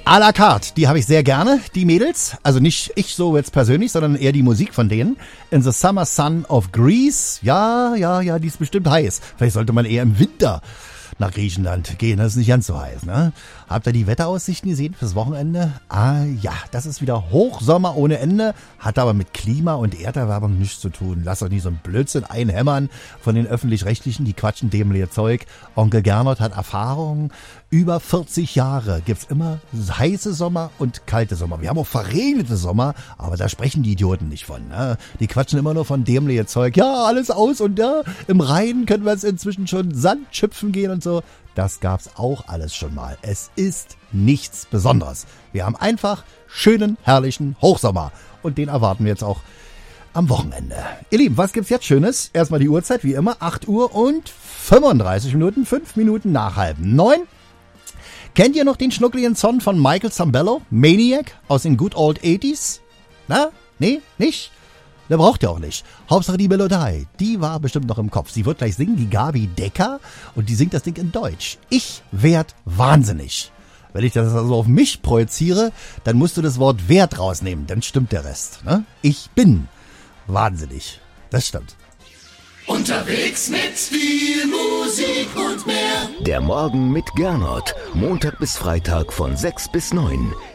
à la carte, die habe ich sehr gerne, die Mädels. Also nicht ich so jetzt persönlich, sondern eher die Musik von denen. In the Summer Sun of Greece. Ja, die ist bestimmt heiß. Vielleicht sollte man eher im Winter nach Griechenland gehen. Das ist nicht ganz so heiß, ne? Habt ihr die Wetteraussichten gesehen fürs Wochenende? Ah ja, das ist wieder Hochsommer ohne Ende, hat aber mit Klima- und Erderwärmung nichts zu tun. Lasst euch nicht so ein Blödsinn einhämmern von den Öffentlich-Rechtlichen, die quatschen dämliche Zeug. Onkel Gernot hat Erfahrung. Über 40 Jahre gibt's immer heiße Sommer und kalte Sommer. Wir haben auch verregnete Sommer, aber da sprechen die Idioten nicht von. Ne? Die quatschen immer nur von dämliche Zeug. Ja, alles aus und ja, im Rhein können wir jetzt inzwischen schon Sand schöpfen gehen und so. Das gab's auch alles schon mal. Es ist nichts Besonderes. Wir haben einfach schönen, herrlichen Hochsommer. Und den erwarten wir jetzt auch am Wochenende. Ihr Lieben, was gibt's jetzt Schönes? Erstmal die Uhrzeit, wie immer, 8 Uhr und 35 Minuten, 5 Minuten nach 8:30. Kennt ihr noch den schnuckligen Song von Michael Zambello, Maniac, aus den Good Old 80s? Na? Nee? Nicht? Der braucht ihr auch nicht. Hauptsache die Melodie, die war bestimmt noch im Kopf. Sie wird gleich singen, die Gabi Decker, und die singt das Ding in Deutsch. Ich werd wahnsinnig. Wenn ich das also auf mich projiziere, dann musst du das Wort Wert rausnehmen, dann stimmt der Rest. Ne? Ich bin wahnsinnig. Das stimmt. Unterwegs mit viel Musik und mehr. Der Morgen mit Gernot. Montag bis Freitag von 6 bis 9.